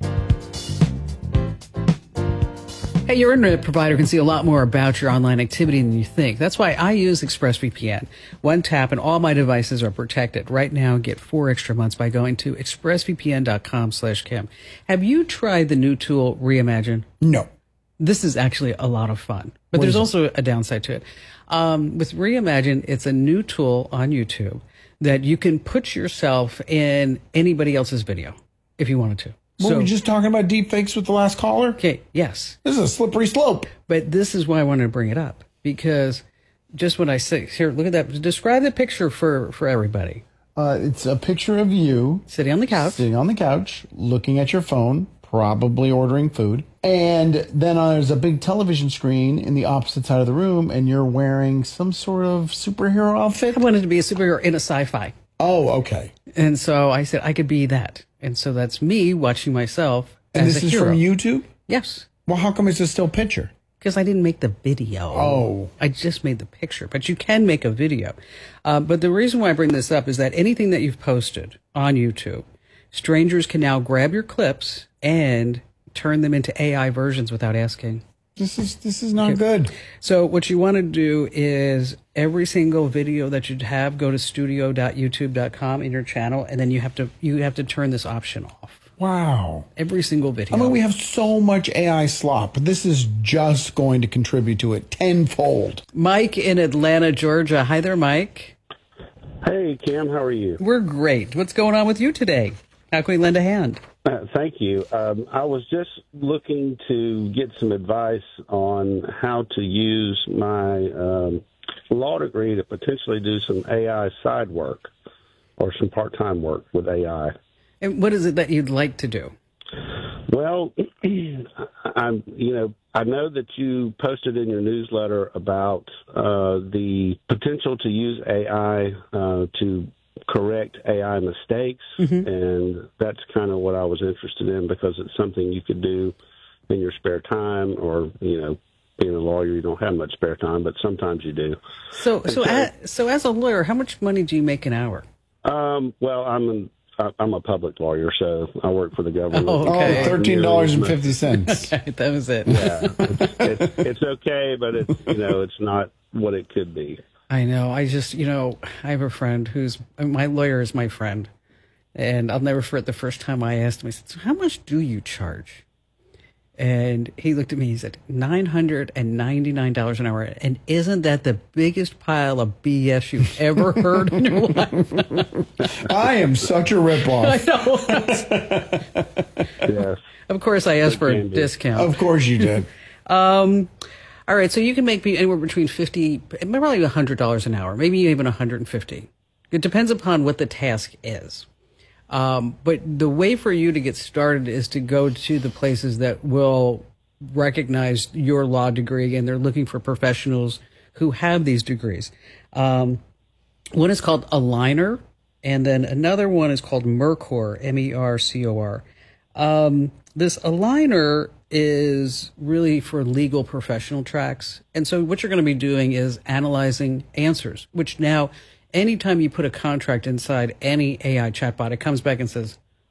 Hey, your internet provider can see a lot more about your online activity than you think. That's why I use ExpressVPN. One tap and all my devices are protected. Right now, get four extra months by going to expressvpn.com slash Kim. Have you tried the new tool, Reimagine? No. This is actually a lot of fun, but What there's is it? also a downside to it. Um, with Reimagine, it's a new tool on YouTube that you can put yourself in anybody else's video if you wanted to. Were So- we just talking about deep fakes with the last caller? Okay, yes. This is a slippery slope. But this is why I wanted to bring it up, because just when I say, here, look at that. Describe the picture for, for everybody. Uh, it's a picture of you sitting on the couch, sitting on the couch, looking at your phone, probably ordering food. And then uh, there's a big television screen in the opposite side of the room, and you're wearing some sort of superhero outfit. I wanted to be a superhero in a sci-fi. Oh, okay. And so I said I could be that. And so that's me watching myself And as this a is hero. from YouTube? Yes. Well, how come it's a still picture? Because I didn't make the video. Oh. I just made the picture. But you can make a video. Uh, but the reason why I bring this up is that anything that you've posted on YouTube, strangers can now grab your clips and turn them into A I versions without asking. This is this is not good. So what you want to do is every single video that you have, go to studio dot youtube dot com in your channel, and then you have to you have to turn this option off. Wow. Every single video. I mean, we have so much A I slop, but this is just going to contribute to it tenfold. Mike in Atlanta, Georgia. Hi there, Mike. Hey, Kim, how are you? We're great. What's going on with you today? How can we lend a hand? Uh, thank you. Um, I was just looking to get some advice on how to use my um, law degree to potentially do some A I side work or some part-time work with A I. And what is it that you'd like to do? Well, I'm, you know, I know that you posted in your newsletter about uh, the potential to use A I uh, to correct A I mistakes, Mm-hmm. and that's kind of what I was interested in because it's something you could do in your spare time, or you know, being a lawyer, you don't have much spare time, but sometimes you do. So, so, Okay. as, so as a lawyer, how much money do you make an hour? Um, well, I'm an, I- I'm a public lawyer, so I work for the government. Oh, okay. Oh, thirteen dollars and fifty cents. Okay, that was it. Yeah, it's, it's, it's okay, but it's you know, it's not what it could be. I know. I just, you know, I have a friend who's, my lawyer is my friend. And I'll never forget the first time I asked him, I said, so how much do you charge? And he looked at me, he said, nine hundred ninety-nine dollars an hour. And isn't that the biggest pile of B S you've ever heard in your life? I am such a ripoff. I know. Yes. Of course, I asked for a Can be. discount. Of course you did. Um, all right, so you can make anywhere between fifty, probably one hundred dollars an hour, maybe even one hundred fifty. It depends upon what the task is. Um, but the way for you to get started is to go to the places that will recognize your law degree, and they're looking for professionals who have these degrees. Um, one is called Aligner, and then another one is called Mercor, M E R C O R. Um, this Aligner is really for legal professional tracks. And so what you're going to be doing is analyzing answers, which now anytime you put a contract inside any A I chatbot, it comes back and says,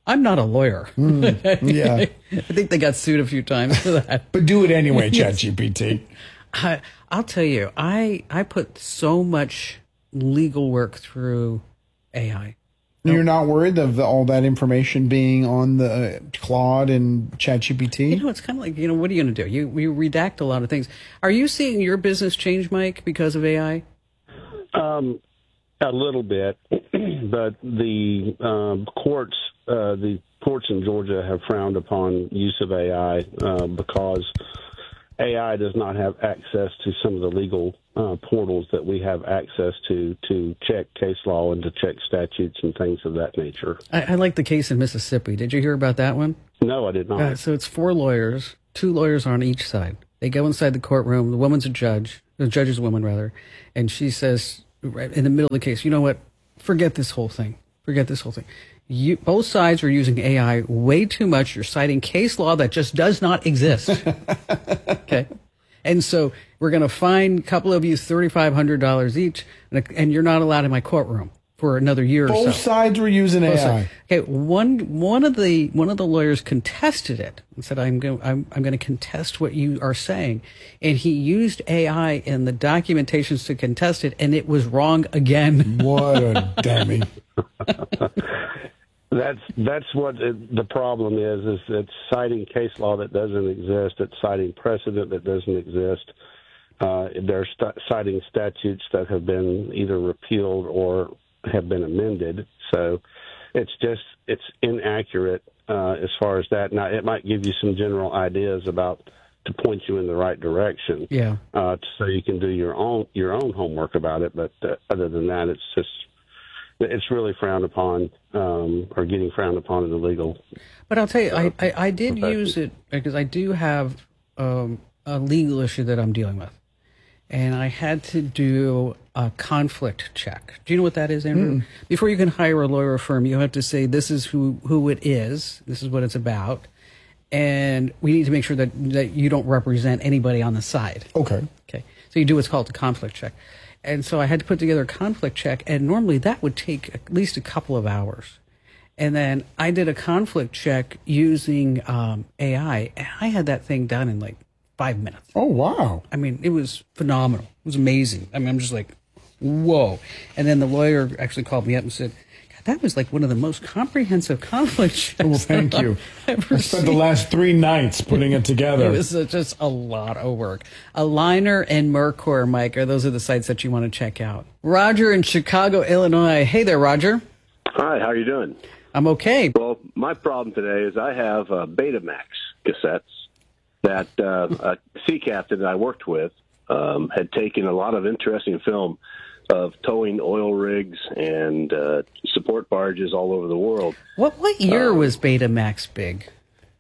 I'm not a lawyer. Mm, yeah. I think they got sued a few times for that. But do it anyway, Yes. ChatGPT. I, I'll tell you, I I put so much legal work through A I. You're not worried of the, all that information being on the uh, Claude and ChatGPT? You know, it's kind of like, you know, what are you going to do? You, you redact a lot of things. Are you seeing your business change, Mike, because of A I? Um, a little bit, but the um, courts, uh, the courts in Georgia have frowned upon use of A I uh, because A I does not have access to some of the legal uh, portals that we have access to to check case law and to check statutes and things of that nature. I, I like the case in Mississippi. Did you hear about that one? No, I did not. Uh, so it's four lawyers, two lawyers on each side. They go inside the courtroom. The woman's a judge. The judge is a woman, rather. And she says, right in the middle of the case, you know what? Forget this whole thing. Forget this whole thing. You, both sides are using A I way too much. You're citing case law that just does not exist. Okay. And so we're going to fine a couple of you thirty-five hundred dollars each, and, and you're not allowed in my courtroom for another year or so. Both sides were using Both A I. sides. Okay, one one of the one of the lawyers contested it and said, "I'm going I'm I'm going to contest what you are saying," and he used A I in the documentations to contest it, and it was wrong again. What a dummy! That's that's what it, the problem is. Is it's citing case law that doesn't exist. It's citing precedent that doesn't exist. Uh, they're st- citing statutes that have been either repealed or have been amended. So it's just it's inaccurate uh, as far as that. Now it might give you some general ideas about to point you in the right direction. Yeah. Uh, so you can do your own your own homework about it. But uh, other than that, it's just. It's really frowned upon, um, or getting frowned upon in the legal. But I'll tell you, I, I, I did profession. use it because I do have um, a legal issue that I'm dealing with. And I had to do a conflict check. Do you know what that is, Andrew? Mm. Before you can hire a lawyer firm, you have to say, this is who, who it is, this is what it's about, and we need to make sure that, that you don't represent anybody on the side. Okay. Okay. So you do what's called a conflict check. And so I had to put together a conflict check, and normally that would take at least a couple of hours. And then I did a conflict check using um, A I, and I had that thing done in like five minutes. Oh, wow. I mean, it was phenomenal. It was amazing. I mean, I'm just like, whoa. And then the lawyer actually called me up and said, God, that was like one of the most comprehensive conflict checks. Well, thank I've you. ever I spent seen. the last three nights putting it together. It was uh, just a lot of work. Aligner and Mercor, Mike, are those are the sites that you want to check out. Roger in Chicago, Illinois. Hey there, Roger. Hi, how are you doing? I'm okay. Well, my problem today is I have uh, Betamax cassettes that uh, a sea captain that I worked with um, had taken a lot of interesting film of towing oil rigs and uh, support barges all over the world. What what year Um, was Betamax big?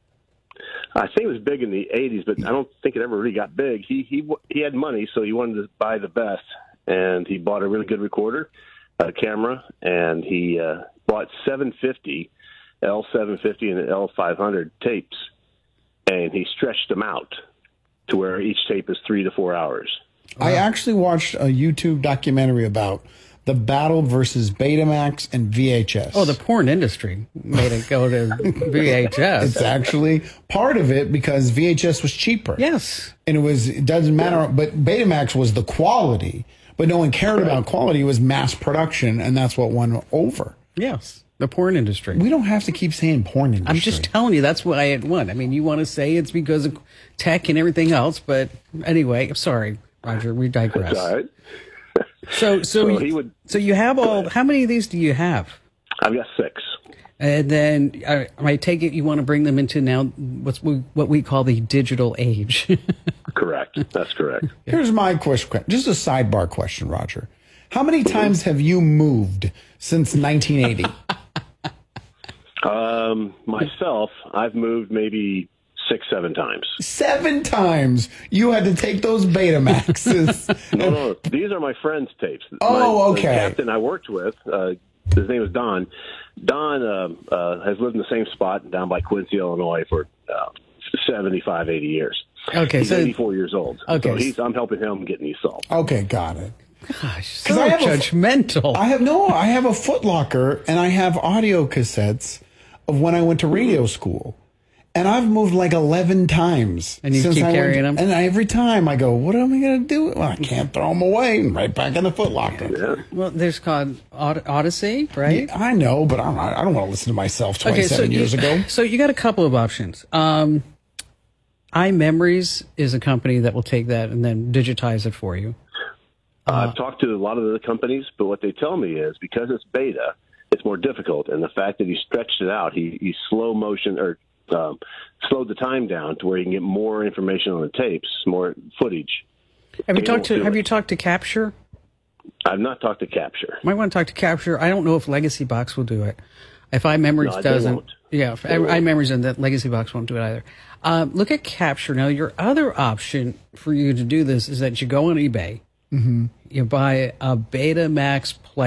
I think it was big in the eighties, but I don't think it ever really got big. He he he had money, so he wanted to buy the best, and he bought a really good recorder, a camera, and he uh, bought seven fifty, L seven fifty and L five hundred tapes, and he stretched them out to where each tape is three to four hours. I actually watched a YouTube documentary about the battle versus Betamax and V H S. Oh, the porn industry made it go to V H S. It's actually part of it because V H S was cheaper. Yes. And it was, it doesn't matter, but Betamax was the quality, but no one cared about quality. It was mass production, and that's what won over. Yes. The porn industry. We don't have to keep saying porn industry. I'm just telling you, that's why it won. I mean, you want to say it's because of tech and everything else, but anyway, I'm sorry, Roger, we digress. That's all right. So, so, So you, he would- so you have all, how many of these do you have? I've got six. And then uh, I take it you want to bring them into now what's we, what we call the digital age. Correct. That's correct. Here's my question, just a sidebar question, Roger. How many times have you moved since nineteen eighty? Um, myself, I've moved maybe six, seven times. Seven times you had to take those Betamaxes. No, no, these are my friend's tapes. Oh, My- okay. The captain I worked with, uh, his name is Don. Don uh, uh, has lived in the same spot down by Quincy, Illinois for uh, seventy-five, eighty years. Okay, he's so- eighty-four years old. Okay. So he's, I'm helping him getting these solved. Okay, got it. Gosh, so I have a- judgmental. I have no, I have a Foot Locker and I have audio cassettes of when I went to radio school. And I've moved like eleven times. And you since keep I carrying went, them? And every time I go, what am I going to do? Well, I can't throw them away. And right back in the Foot Locker. Yeah. Well, there's called Od- Odyssey, right? Yeah, I know, but I'm not, I don't want to listen to myself twenty-seven okay, so years you, ago. So you got a couple of options. Um, iMemories is a company that will take that and then digitize it for you. Uh, I've talked to a lot of the companies, but what they tell me is because it's beta, it's more difficult. And the fact that he stretched it out, he, he slow motion or um, slowed the time down to where you can get more information on the tapes, more footage. Have you They talked won't to do Have it. you talked to Capture? I've not talked to Capture. Might want to talk to Capture. I don't know if Legacy Box will do it. If iMemories No, they doesn't, won't. yeah, if They won't. iMemories and that Legacy Box won't do it either. Um, look at Capture. Now, your other option for you to do this is that you go on eBay, Mm-hmm. you buy a Betamax player.